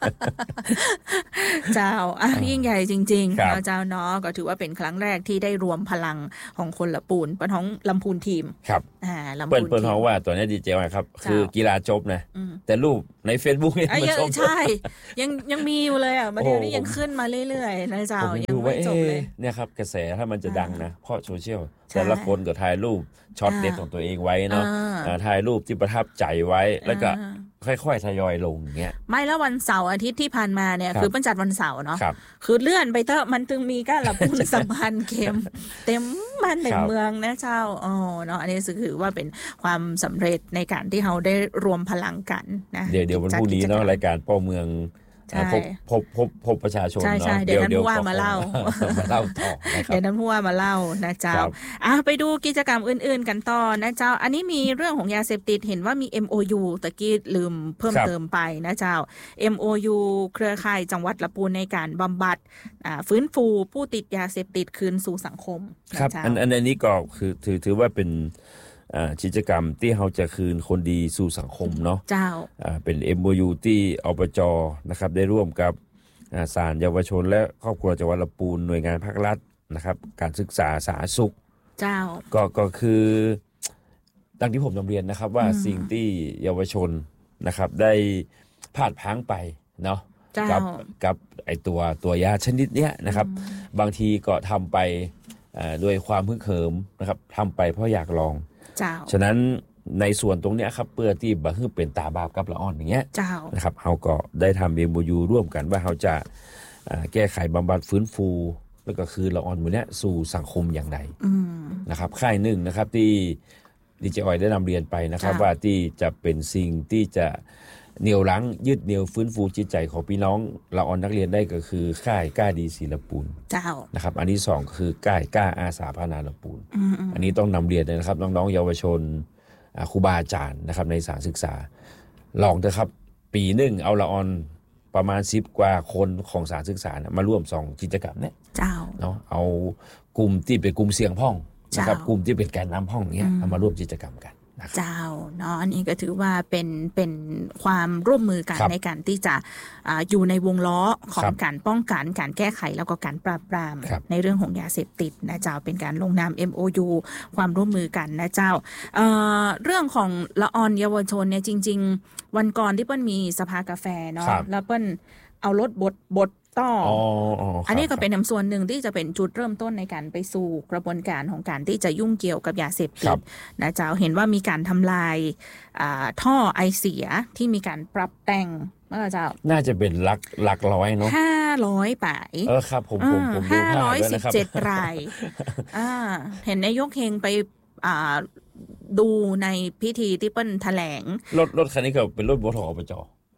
เจ้ายิ่งใหญ่จริงๆเจ้าเนาะก็ถือว่าเป็นครั้งแรกที่ได้รวมพลังของคนละปูนปะท้องลำพูนทีมครับเปิ้ลท้องว่าตัวนี้ดีเจมากครับคือกีฬาจบนะแต่รูปใน Facebook นี่มันชมใช่ยังมีอยู่เลยอ่ะประเดี๋ยวนี้ยังขึ้นมาเรื่อยๆนะเจ้ายังไม่จบเลยเนี่ยครับกระแสถ้ามันจะดังนะเพราะโซเชียลแต่ละคนก็ถ่ายรูปช็อตเด็ดของตัวเองไว้เนาะถ่ายรูปที่ประทับใจไว้แล้วก็ค่อยๆทยอยลงอย่างเงี้ยไม่แล้ววันเสาร์อาทิตย์ที่ผ่านมาเนี่ยคือมันจัดวันเสาร์เนาะคือเลื่อนไปเถอะมันจึงมีการละปูนสัมพันธ์เกมเต็มบ้านเต็มเมืองนะเจ้าเนาะอันนี้คือว่าเป็นความสำเร็จในการที่เราได้รวมพลังกันนะเดี๋ยววันพรุ่งนี้เนาะรายการป้อเมืองพบประชาชนเนาะเดี๋ยวท่านผู้ว่ามาเล่าต่อเดี๋ยวท่านผู้ว่ามาเล่านะเจ้าไปดูกิจกรรมอื่นๆกันต่อนะเจ้าอันนี้มีเรื่องของยาเสพติดเห็นว่ามี MOU ตะกี้ลืมเพิ่มเติมไปนะเจ้า MOU เครือข่ายจังหวัดละปูนในการบำบัดฟื้นฟูผู้ติดยาเสพติดคืนสู่สังคมครับอันนี้ก็คือถือว่าเป็นกิจกรรมที่เราจะคืนคนดีสู่สังคมเนาะเจ้าเป็น MOU ที่อบจ.นะครับได้ร่วมกับศาลเยาวชนและครอบครัวจังหวัดลำพูนหน่วยงานภาครัฐนะครับการศึกษาสาธารณสุขเจ้าก็คือดังที่ผมนำเรียนนะครับว่าสิ่งที่เยาวชนนะครับได้พลาดพลั้งไปเนาะกับไอตัวยาชนิดเนี้ยนะครับบางทีก็ทำไปด้วยความฮึกเหิมนะครับทำไปเพราะอยากลองฉะนั้นในส่วนตรงเนี้ยครับเพื่อที่บ่ให้เป็นตาบาปกับละอ่อนอย่างเงี้ยนะครับเราก็ได้ทำ MOU ร่วมกันว่าเราจะแก้ไขบำบัดฟื้นฟูแล้วก็คือละอ่อนหมู่เนี้ยสู่สังคมอย่างไรนะครับค่ายหนึ่งนะครับที่ดีเจออยได้นำเรียนไปนะครับว่าที่จะเป็นสิ่งที่จะเหนี่ยวรั้งยึดเหนี่ยวฟื้นฟูจิตใจของพี่น้องละอ่อนนักเรียนได้ก็คือค่ายกล้าดีศรีละปูนนะครับอันที่2คือค่ายกล้าอาสาพัฒนาละปูนอันนี้ต้องนำเรียนเลยนะครับน้องๆเยาวชนครูบาอาจารย์นะครับในสถานศึกษาลองเถอะครับปีหนึ่งเอาละอ่อนประมาณ10กว่าคนของสถานศึกษามาร่วม2กิจกรรมเนี่ยเนาะเอากลุ่มที่เป็นกลุ่มเสี่ยงพ่องนะครับกลุ่มที่เป็นแกนนำพ่องเนี้ยเอามาร่วมกิจกรรมกันเจ้าเนาะอันนี้ก็ถือว่าเป็นความร่วมมือกันในการที่จะอยู่ในวงล้อของการป้องกันการแก้ไขแล้วก็การปราบปรามในเรื่องของยาเสพติดนะเจ้าเป็นการลงนาม MOU ความร่วมมือกันนะเจ้าเรื่องของละอ่อนเยาวชนเนี่ยจริงๆวันก่อนที่เปิ้ลมีสภากาแฟเนาะแล้วเปิ้ลเอารถบดต่ออันนี้ก็เป็นส่วนหนึ่งที่จะเป็นจุดเริ่มต้นในการไปสู่กระบวนการของการที่จะยุ่งเกี่ยวกับยาเสพติดนะเจ้าเห็นว่ามีการทำลายท่อไอเสียที่มีการปรับแต่งเจ้าน่าจะเป็นหลักร้อยเนาะ 500ป่ายครับผมดูภาพแล้วนะครับ 517 รายเห็นนายกเฮงไปดูในพิธีที่เปิ้ลแถลงรถคันนี้ก็เป็นรถบข.อบจ. ร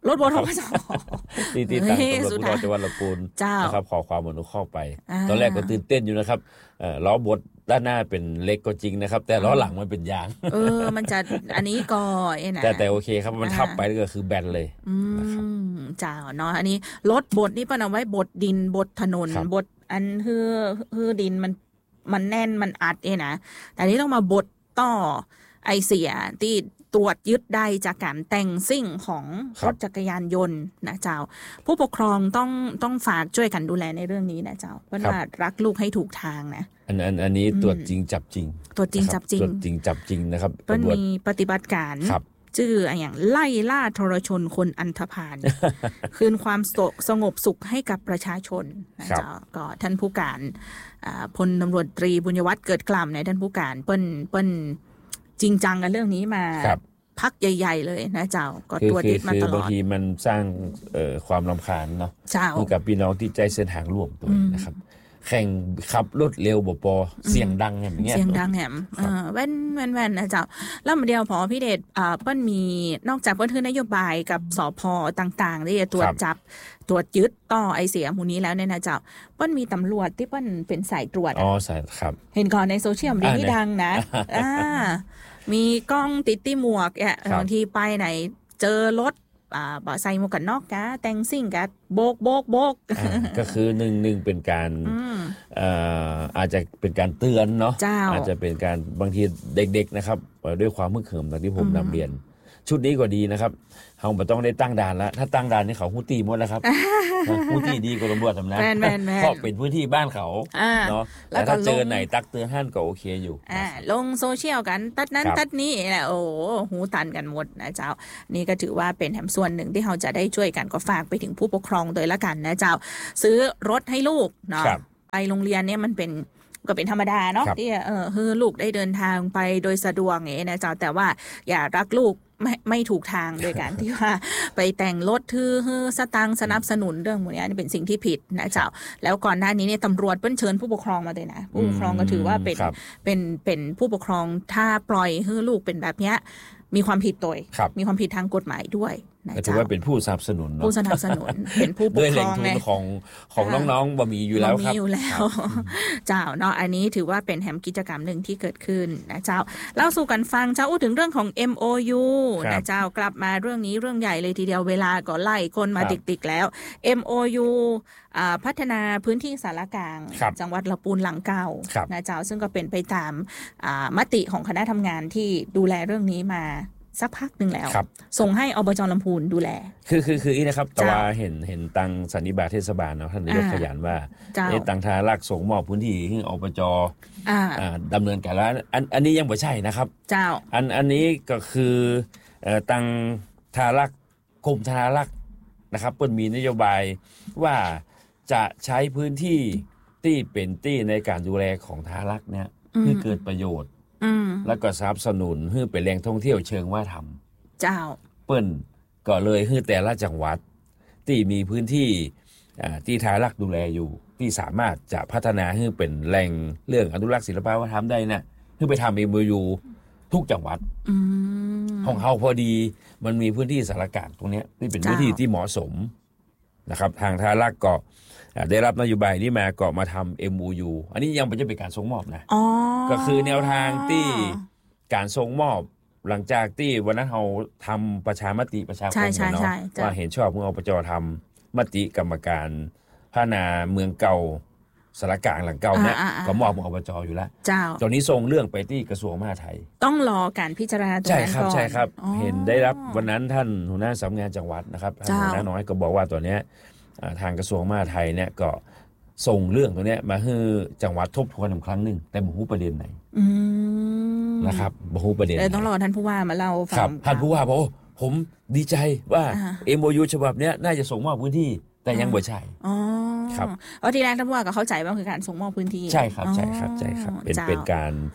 รถบทสที่ตั้งตำรวจภูธรจังหวัดลำพูนนะครับขอความอนุเคราะห์ไปตอนแรกก็ตื่นเต้นอยู่นะครับล้อบดด้านหน้าเป็นเล็กก็จริงนะครับแต่ล้อหลังมันเป็นยางมันจะอันนี้ก็นะแต่โอเคครับมันทับไปก็คือแบนเลยนะครับจ้าเนาะอันนี้รถบดนี่เป็นเอาไว้บดดินบดถนนบดอันคือดินมันแน่นมันอัดนะแต่นี้ต้องมาบดต่อไอเสียที่ตรวจยึดได้จากการแต่งซิ่งของรถจักรยานยนต์นะเจ้าผู้ปกครองต้องฝากช่วยกันดูแลในเรื่องนี้นะเจ้าเพราะว่ารักลูกให้ถูกทางนะอันนี้ตรวจจริงจับจริงตรวจจริงจับจริงตรวจจริงจับจริงนะครับมันมีปฏิบัติการชื่ออย่างไล่ล่าทรชนคนอันธพาล คืนความสงบสุขให้กับประชาชนนะเจ้าก็ท่านผู้การพลตำรวจตรีบุญยวัฒน์เกิดกล่ำในท่านผู้การเปิ้นจริงจังกันเรื่องนี้มาพักใหญ่ๆเลยนะเจ้าก็ตัวติดมาตลอดบางทีมันสร้างความรำคาญเนาะกับพี่น้องที่ใจเส้นทางร่วมตัวนะครับแข่งขับรถเร็วบ่พอเสียงดังอย่างเงี้ยเสียงดังแหมแว่นนะเจ้าแล้วเดียวพอพี่เดชเปิ้นมีนอกจากเปิ้นคือนโยบายกับสพต่างๆที่จะตรวจจับตรวจยึดต่อไอเสียหมู่นี้แล้วเนี่ยนะเจ้าเปิ้นมีตำรวจที่เปิ้นเป็นสายตรวจสายครับเห็นก่อนในโซเชียลมีที่ดังนะมีกล้องติดที่หมวกบางทีไปไหนเจอรถบ่ใส่หมวกกันน็อกกะแต่งซิ่งกะโบกก็คือหนึ่งเป็นการอาจจะเป็นการเตือนเนาะอาจจะเป็นการบางทีเด็กๆนะครับด้วยความมึกเหิมอย่างที่ผมนำเรียนชุดนี้ก็ดีนะครับเราไม่ต้องได้ตั้งด่านแล้วถ้าตั้งด่านนี่เขาฮู้ตีหมดแล้วครับฮู้ตีดีกว่าตำรวจทำนะเพราะเป็นพื้นที่บ้านเขาเนาะแต่ถ้าเจอไหนตักเตือนหั่นก็โอเคอยู่ลงโซเชียลกันตัดนั้นตัดนี้แหละโอ้หูตันกันหมดนะเจ้านี่ก็ถือว่าเป็นแถมส่วนหนึ่งที่เราจะได้ช่วยกันก็ฝากไปถึงผู้ปกครองโดยละกันนะเจ้าซื้อรถให้ลูกเนาะไปโรงเรียนเนี่ยมันเป็นก็เป็นธรรมดาเนาะที่ลูกได้เดินทางไปโดยสะดวกอย่างนี้นะเจ้าแต่ว่าอย่ารักลูกไม่ถูกทางโดยการที่ว่าไปแต่งรถสตังสนับสนุนเรื่องพวกนี้นี่เป็นสิ่งที่ผิดนะเจ้าแล้วก่อนหน้านี้เนี่ยตำรวจเชิญผู้ปกครองมาเลยนะผู้ปกครองก็ถือว่าเป็นผู้ปกครองถ้าปล่อยให้ลูกเป็นแบบนี้มีความผิดตัวมีความผิดทางกฎหมายด้วยนะถือว่าเป็นผู้สนับสนุนผู้สนับสนุนเป็นผู้ปกครองด้วยแหล่งทุนของน้องๆบ่มีอยู่แล้วครับมีอยู่แล้วเจ้าเนาะอันนี้ถือว่าเป็นแฮมกิจกรรมหนึ่งที่เกิดขึ้นนะเจ้าเล่าสู่กันฟังเจ้าถึงเรื่องของ MOU นะเจ้ากลับมาเรื่องนี้เรื่องใหญ่เลยทีเดียวเวลาก็ไล่คนมาติดๆแล้ว MOU พัฒนาพื้นที่สารกลางจังหวัดลำพูนหลังเก่านะเจ้าซึ่งก็เป็นไปตามมติของคณะทำงานที่ดูแลเรื่องนี้มาสักพักหนึ่งแล้วส่งให้อบจ.ลำพูนดูแลคืออีนะครับแต่ว่าเห็นตังสันนิบาตเทศบาลเนาะท่านนายกขยันว่าตังทารักส่งมอบพื้นที่ให้อบจ.ดำเนินการแล้วอันนี้ยังไม่ใช่นะครับเจ้าอันนี้ก็คือตังทารักกรมธนารักษ์นะครับเปิ้นมีนโยบายว่าจะใช้พื้นที่ที่เป็นที่ในการดูแลของทารักษ์เนี่ยให้เกิดประโยชน์แล้วก็สนับสนุนให้เป็นแหล่งท่องเที่ยวเชิงวัฒนธรรมเจ้าเปิ้นก็เลยให้แต่ละจังหวัดที่มีพื้นที่ที่ทารักษ์ดูแลอยู่ที่สามารถจะพัฒนาให้เป็นแหล่งเรื่องอนุรักษ์ศิลปวัฒนธรรมได้นะให้ไปทำ MOU ทุกจังหวัดของเขาพอดีมันมีพื้นที่สารกลางตรงนี้ที่เป็นพื้นที่ที่เหมาะสมนะครับทางทารักษ์ก็ได้รับนโยบายนี้มาก็มาทำ MOU อันนี้ยังไม่ใช่เป็นการส่งมอบนะก็คือแนวทางที่การส่งมอบหลังจากที่วันนั้นเราทำประชามติประชาคมกันเนาะว่าเห็นชอบเมื่ออบจ.ทำมติกรรมการพัฒนาเมืองเก่าสารกลางหลังเก่าเนี่ยก็มอบอบจ.อยู่แล้วตอนนี้ส่งเรื่องไปที่กระทรวงมหาดไทยต้องรอการพิจารณาตรงนั้นก่อนใช่ครับเห็นได้รับวันนั้นท่านหัวหน้าสำนักงานจังหวัดนะครับท่านหัวหน้าน้อยก็บอกว่าตัวเนี้ยทางกระทรวงมหาดไทยเนี่ยก็ส่งเรื่องตัวนี้มาให้จังหวัดทบทวนอีกครั้งหนึ่งแต่บ่ฮู้ประเด็นไหนนะครับบ่ฮู้ประเด็นต้องรอท่านผู้ว่ามาเล่าฟังท่านผู้ว่าบอกผมดีใจว่า MOU ฉบับนี้น่าจะส่งมอบพื้นที่แต่ยังบ่ใช่ครับทีแรกท่านผู้ว่าก็เข้าใจว่าคือการส่งมอบพื้นที่ใช่ครับเป็นการ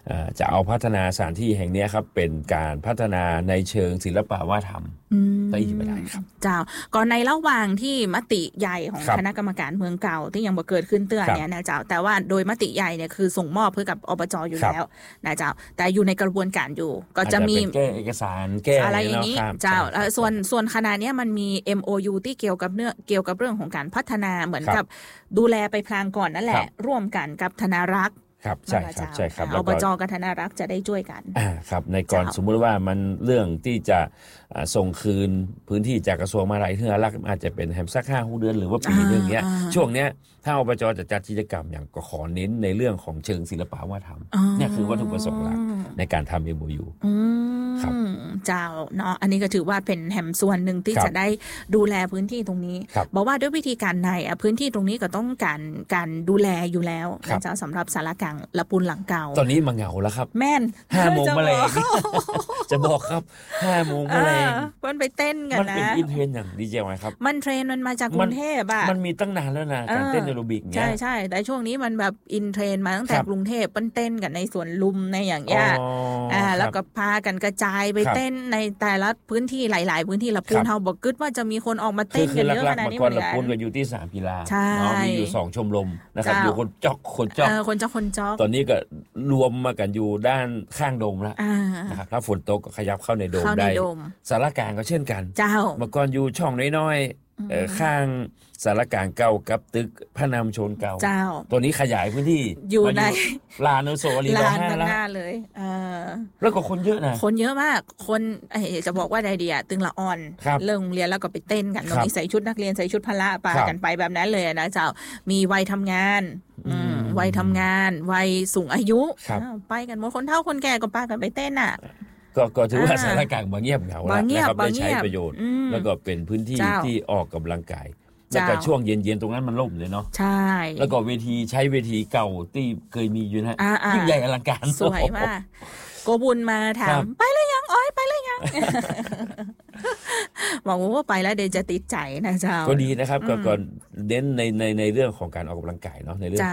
จะเอาพัฒนาสถานที่แห่งนี้ครับเป็นการพัฒนาในเชิงศิลปะวัฒนธรรมได้อีกไม่ได้ครับเจ้าก่อนในระหว่างที่มติใหญ่ของคณะกรรมการเมืองเก่าที่ยังบ่เกิดขึ้นเตือนเนี่ยนะเจ้าแต่ว่าโดยมติใหญ่เนี่ยคือส่งมอบเพื่อกับอบจอยู่แล้วนะเจ้าแต่อยู่ในกระบวนการอยู่ก็จะมีแก้เอกสารแก้อะไรอย่างนี้เจ้าส่วนคณะนี้มันมี MOU ที่เกี่ยวกับเรื่องของการพัฒนาเหมือนกับดูแลไปพลางก่อนนั่นแหละร่วมกันกับธนารักษ์ครับใช่ครับใช่ครับอบจกับธนารักษ์จะได้ช่วยกันครับในก่อนสมมุติว่ามันเรื่องที่จะส่งคืนพื้นที่จากกระทรวงมหาดไทยเพื่อรักอาจจะเป็นแฮมสัก5 เดือนหรือว่าปีนึงเนี้ยช่วงเนี้ยถ้าอบจจะจัดกิจกรรมอย่างก็ขอเน้นในเรื่องของเชิงศิลปะวัฒนธรรมเนี่ยคือวัตถุประสงค์หลักในการทำ MOU ครับเจ้าเนาะอันนี้ก็ถือว่าเป็นแฮมส่วนหนึ่งที่จะได้ดูแลพื้นที่ตรงนี้บอกว่าด้วยวิธีการในพื้นที่ตรงนี้ก็ต้องการดูแลอยู่แล้วเจ้าสำหรับสารกลางละปูนหลังเก่าตอนนี้มาเหงาแล้วครับแม่น 5 โมงมาแล้วจะบอกครับ5 โมงมาแล้วมันไปเต้นกันนะมันเป็นอินเทรนอย่างดีเจไหมครับมันเทรนมันมาจากกรุงเทพอ่ะมันมีตั้งนานแล้วนะการเต้นแอโรบิกเนี่ยใช่แต่ช่วงนี้มันแบบอินเทรนมาตั้งแต่กรุงเทพมันเต้นกันในสวนลุมในอย่างเงี้ยแล้วก็พากันกระจายไปเต้นในแต่ละพื้นที่หลายๆพื้นที่ละปูนเฮาบอกกึดว่าจะมีคนออกมาเต้นกันเยอะขนาดนี้เหมือนกันละปูนก็อยู่ที่สนามกีฬาเนาะมีอยู่2 ชมรมนะครับอยู่คนจ๊อกตอนนี้ก็รวมมากันอยู่ด้านข้างโดมแล้วนะครับถ้าฝนตกก็ขยับเข้าในโดมได้สารกลางก็เช่นกันเมื่อก่อนอยู่ช่องน้อยๆข้างสารกลางเก่ากับตึกพระนามชนเก่าตัวนี้ขยายพื้นที่อยู่ในลานอนุสาวรีย์ลานหน้าเลยแล้วก็คนเยอะนะคนเยอะมากคนจะบอกว่าไดเดียตึงละอ่อนเลิกโรงเรียนแล้วก็ไปเต้นกันตรงนี้ใส่ชุดนักเรียนใส่ชุดพละปากันไปแบบนั้นเลยนะเจ้ามีวัยทำงานวัยทำงานวัยสูงอายุไปกันหมดคนเฒ่าคนแก่ก็ปากันไปเต้นอ่ะก็ถือว่าสารกลางบางเงียบเหงาแล้วนะครับได้ใช้ประโยชน์แล้วก็เป็นพื้นที่ที่ออกกำลังกายแล้วก็ช่วงเย็นๆตรงนั้นมันล่มเลยเนาะใช่แล้วก็เวทีใช้เวทีเก่าที่เคยมีอยู่นะยิ่งใหญ่อลังการสวยมากโกบุญมาถามไปเลยยังอ้อยไปเลยยังบอกว่าไปแล้วเดี๋ยวจะติดใจนะเจ้าก็ดีนะครับก็เน้นในเรื่องของการออกกำลังกายเนาะในเรื่อง